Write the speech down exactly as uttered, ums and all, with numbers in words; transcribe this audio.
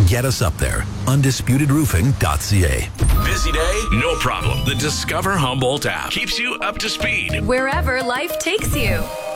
Get us up there. undisputed roofing dot c a. Busy day? No problem. The Discover Humboldt app keeps you up to speed wherever life takes you.